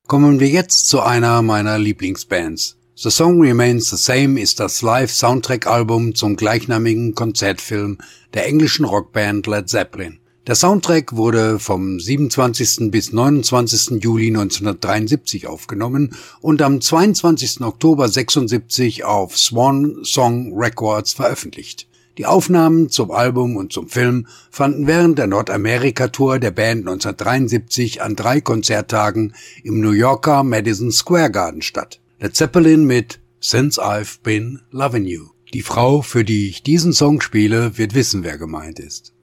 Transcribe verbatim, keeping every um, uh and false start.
Kommen wir jetzt zu einer meiner Lieblingsbands. The Song Remains the Same ist das Live-Soundtrack-Album zum gleichnamigen Konzertfilm der englischen Rockband Led Zeppelin. Der Soundtrack wurde vom siebenundzwanzigsten bis neunundzwanzigsten Juli neunzehnhundertdreiundsiebzig aufgenommen und am zweiundzwanzigsten Oktober sechsundsiebzig auf Swan Song Records veröffentlicht. Die Aufnahmen zum Album und zum Film fanden während der Nordamerika-Tour der Band neunzehnhundertdreiundsiebzig an drei Konzerttagen im New Yorker Madison Square Garden statt. Led Zeppelin mit Since I've Been Lovin' You. Die Frau, für die ich diesen Song spiele, wird wissen, wer gemeint ist.